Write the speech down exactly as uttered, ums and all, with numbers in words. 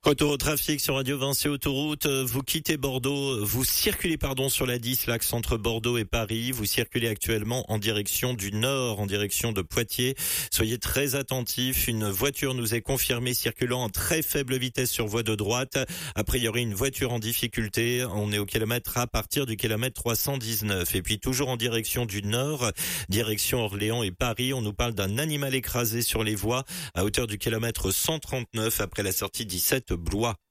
Retour au trafic sur Radio Vinci Autoroute. Vous quittez Bordeaux, vous circulez pardon sur la dix, l'axe entre Bordeaux et Paris. Vous circulez actuellement en direction du nord, en direction de Poitiers. Soyez très attentifs. Une voiture nous est confirmée circulant en très faible vitesse sur voie de droite. A priori, une voiture en difficulté. On est au kilomètre à partir du kilomètre trois cent dix-neuf. Et puis toujours en direction du nord, direction Orléans et Paris. On nous parle d'un animal écrasé sur les voies à hauteur du kilomètre cent trente-neuf après la sortie dix-sept Blois.